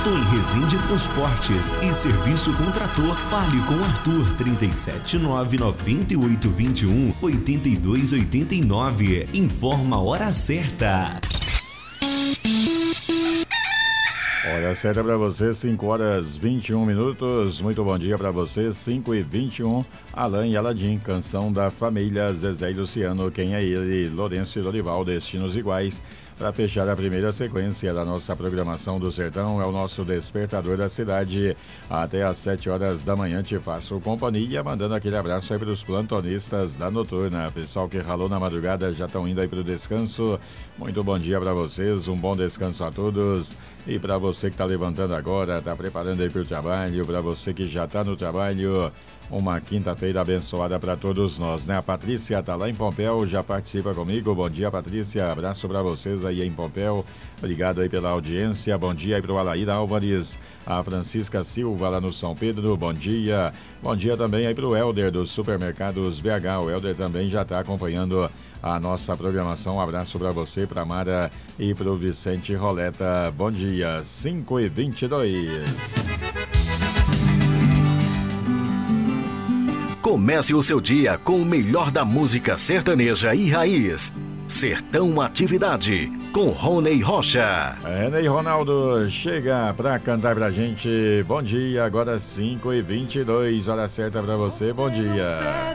Tom Resende Transportes e Serviço com Trator. Fale com Arthur 37998218289. Informa a hora certa. Hora certa para você, 5h21. Muito bom dia para você, 5h21. Alain e Aladim, canção da família Zezé e Luciano. Quem é ele? Lourenço e Lorival, Destinos Iguais. Para fechar a primeira sequência da nossa programação do Sertão, é o nosso Despertador da Cidade. Até às 7h da manhã te faço companhia, mandando aquele abraço aí para os plantonistas da Noturna. Pessoal que ralou na madrugada já estão indo aí para o descanso. Muito bom dia para vocês, um bom descanso a todos. E para você que está levantando agora, está preparando aí para o trabalho, para você que já está no trabalho, uma quinta-feira abençoada para todos nós, né? A Patrícia está lá em Pompéu, já participa comigo. Bom dia, Patrícia. Abraço para vocês aí em Pompéu. Obrigado aí pela audiência. Bom dia aí para o Alair Álvares, a Francisca Silva lá no São Pedro. Bom dia. Bom dia também aí para o Helder dos Supermercados BH. O Helder também já está acompanhando a nossa programação. Um abraço para você, para Mara e para o Vicente Roleta. Bom dia, 5h22. Comece o seu dia com o melhor da música sertaneja e raiz. Sertão Atividade, com Rony Rocha. Ney Ronaldo chega pra cantar pra gente. Bom dia, agora 5h22, hora certa pra você. Bom dia.